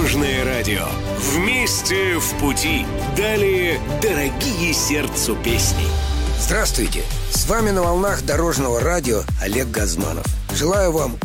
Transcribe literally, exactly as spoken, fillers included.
Дорожное радио. Вместе в пути. Далее дорогие сердцу песни. Здравствуйте! С вами на волнах Дорожного радио Олег Газманов. Желаю вам